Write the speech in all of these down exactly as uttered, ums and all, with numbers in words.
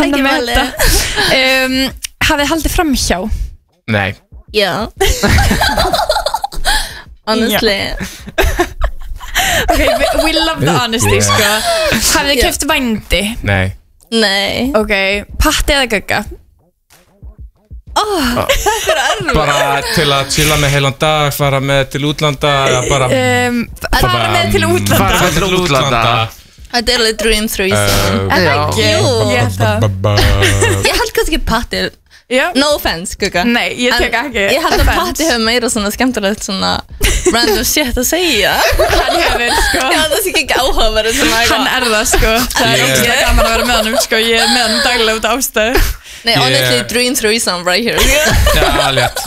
Ekki með máli. þetta um, Hafið haldið framhjá? Nei. Já. Honestly. Okay, we, we love the honesty, Yeah. sko. Hafið þið keypt vændi? Nei. Nei. Ok, patti eða gugga? Oh, þetta er erfið. Bara til að chilla með heilan dag, fara með til útlanda eða bara um, Fara með til útlanda? Fara með til útlanda. Þetta er alveg dream threesome. Uh, En ekki? Jú. Ég held að Ég held kannski Patti. Já. No offense, Gugga. Nei, ég tek ekki Ég held að offense. Patti hefur meira svona skemmtilegt svona random shit að segja. Hann hefur, sko. Já, það sé ekki áhugaverð svona eitthvað. Hann er það, sko. Það er Yeah. ógeðslega gaman að vera með honum, sko. Ég er með honum daglega út af ástæðu. Nei, Ég- honestly, dream threesome right here. Já, létt.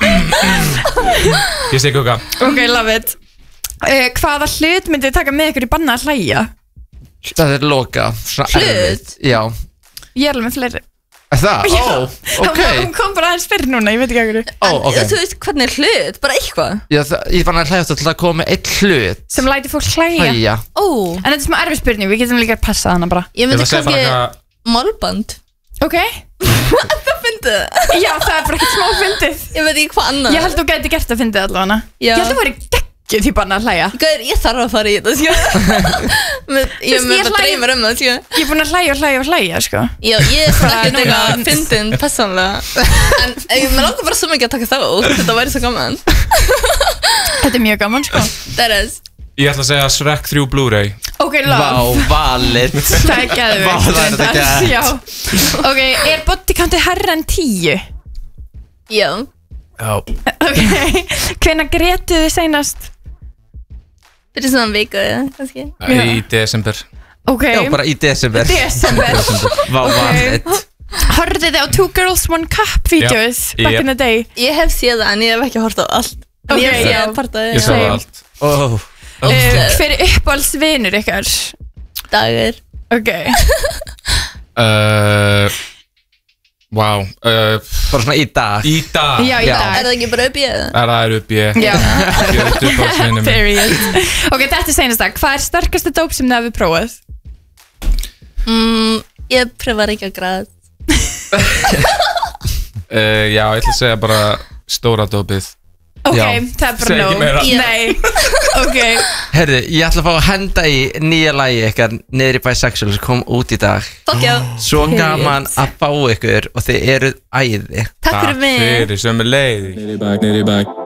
Ég sé Gugga. Ok, love it. Uh, hvaða hlut myndið þið taka með ykkur í banna að hlæja? Það er loka. Svona Hlut? erfitt. Já. Ég er alveg með fleiri. Er það? Já. Ó, ok. Hún kom bara aðeins fyrir núna, ég veit ekki okkur. Ó, ok. Þú veist hvernig hlut, bara eitthvað. Já, það, ég fann að hlægjast til að koma með eitt hlut. Sem læti fólk hlæja. Hlæja. Ó, En þetta er smá erfið spurning, við getum líka að passa hana bara. ég Ég myndi var að segja bara kannski eitthvað. málband. Ok? Það fyndi það. Já, það er bara ekkert smá fyndið. Ég veit ekki hvað annað. Ég held þú gæti gert að fyndið allavega. Já. Ég held þú væri geggjuð í banna að hlæja. Gauður, ég þarf að fara í þetta, sko. Með- Ég Þú veist, með ég bara hlæ- dreymir um það, sko. Ég er búin að hlæja og hlæja og hlæja, sko. Já, ég er svona Bara ekkert núna- eitthvað fyndin, persónlega. En ég með langar bara svo mikið að taka þá. Þetta væri svo gaman. Þetta er mjög gaman, sko. That is. Ég ætla að segja Shrek þrjú Blu-ray. Ok, love. Vá, valið. Það er geðveikt. Vá, það er þetta reyndar. gett. Já. Ok, er bodycountið herra en tíu? Já. Já. Ok, hvenær grétuð þið seinast? Fyrir svona viku, kannski. Í desember. Ok, Já, bara í desember. desember. Vá, Ok. valið. Horfðið þið á Two Girls One Cup vídeos Já. back Yep. in the day? Ég hef séð það, en ég hef ekki hort á allt. En Ok, ég hef já. séð partaði. Ég sá Same. allt. Ó. Uh, hver er uppáhaldsvinur ykkar? Dagur. Ok, Uh, Wow. Uh, Bara svona í dag. í dag. já, í Já. dag. Er það ekki bara upp í það? Er það er upp ég. Já. Ég er upp á svinni minn. Period. Ok, þetta er seinasta. Hvað er sterkasta dóp sem þið hafið prófað? Mm, ég pröfar ekki að græða. Uh, já, ég ætla að segja bara stóra dópið. Ok, Já. það er bara Segi ekki nóg. meira. Já. Nei. Ok. Herðu, ég ætla að fá að henda í nýja lagi ykkar Niður í Bisexual sem kom út í dag. Fuck já. Svo Period. gaman að fá ykkur og þið eruð æði. Takk fyrir mig. Fyrir sömu leið.